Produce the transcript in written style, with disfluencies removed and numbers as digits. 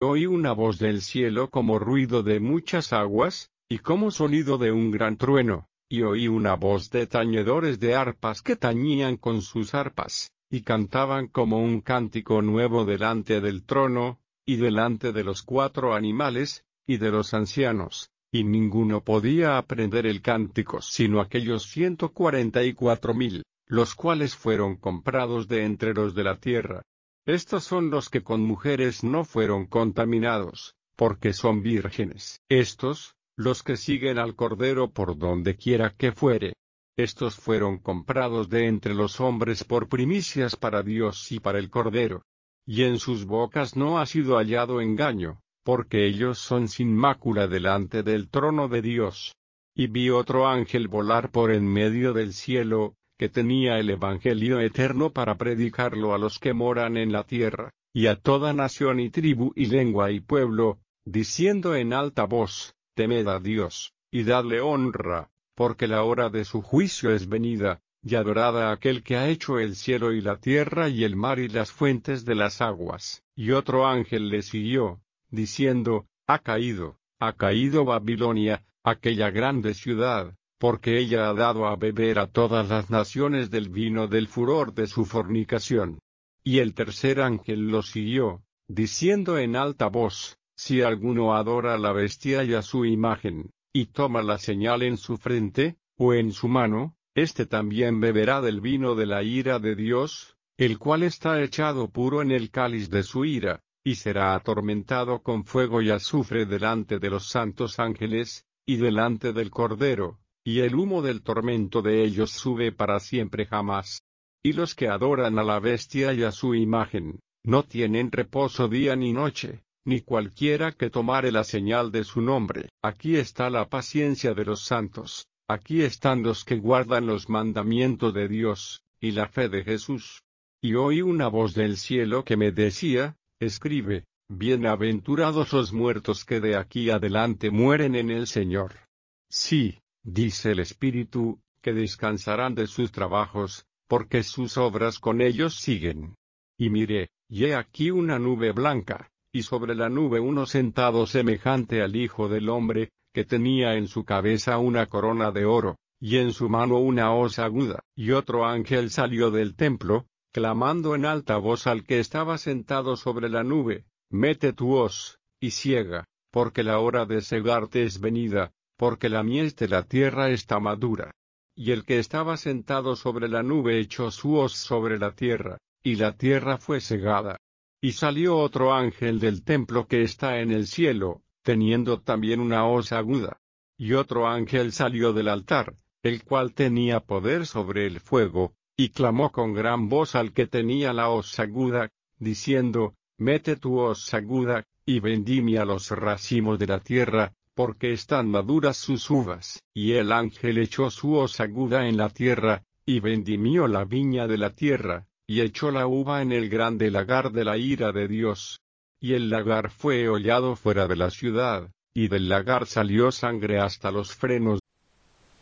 Oí una voz del cielo como ruido de muchas aguas, y como sonido de un gran trueno, y oí una voz de tañedores de arpas que tañían con sus arpas, y cantaban como un cántico nuevo delante del trono, y delante de los 4 animales, y de los ancianos, y ninguno podía aprender el cántico sino aquellos 144,000, los cuales fueron comprados de entre los de la tierra. Estos son los que con mujeres no fueron contaminados, porque son vírgenes. Estos, los que siguen al Cordero por donde quiera que fuere. Estos fueron comprados de entre los hombres por primicias para Dios y para el Cordero. Y en sus bocas no ha sido hallado engaño, porque ellos son sin mácula delante del trono de Dios. Y vi otro ángel volar por en medio del cielo, que tenía el Evangelio eterno para predicarlo a los que moran en la tierra, y a toda nación y tribu y lengua y pueblo, diciendo en alta voz, temed a Dios, y dadle honra, porque la hora de su juicio es venida, y adorad a aquel que ha hecho el cielo y la tierra y el mar y las fuentes de las aguas. Y otro ángel le siguió, diciendo, ha caído Babilonia, aquella grande ciudad, porque ella ha dado a beber a todas las naciones del vino del furor de su fornicación. Y el tercer ángel lo siguió, diciendo en alta voz, si alguno adora a la bestia y a su imagen, y toma la señal en su frente, o en su mano, éste también beberá del vino de la ira de Dios, el cual está echado puro en el cáliz de su ira, y será atormentado con fuego y azufre delante de los santos ángeles, y delante del Cordero, y el humo del tormento de ellos sube para siempre jamás. Y los que adoran a la bestia y a su imagen, no tienen reposo día ni noche, ni cualquiera que tomare la señal de su nombre. Aquí está la paciencia de los santos, aquí están los que guardan los mandamientos de Dios, y la fe de Jesús. Y oí una voz del cielo que me decía, escribe, bienaventurados los muertos que de aquí adelante mueren en el Señor. Sí, dice el Espíritu, que descansarán de sus trabajos, porque sus obras con ellos siguen. Y miré, y he aquí una nube blanca, y sobre la nube uno sentado semejante al Hijo del Hombre, que tenía en su cabeza una corona de oro, y en su mano una hoz aguda. Y otro ángel salió del templo, clamando en alta voz al que estaba sentado sobre la nube, mete tu hoz, y siega, porque la hora de segarte es venida, porque la mies de la tierra está madura. Y el que estaba sentado sobre la nube echó su hoz sobre la tierra, y la tierra fue segada. Y salió otro ángel del templo que está en el cielo, teniendo también una hoz aguda. Y otro ángel salió del altar, el cual tenía poder sobre el fuego, y clamó con gran voz al que tenía la hoz aguda, diciendo, mete tu hoz aguda, y vendimia los racimos de la tierra, porque están maduras sus uvas. Y el ángel echó su hoz aguda en la tierra, y vendimió la viña de la tierra, y echó la uva en el grande lagar de la ira de Dios. Y el lagar fue hollado fuera de la ciudad, y del lagar salió sangre hasta los frenos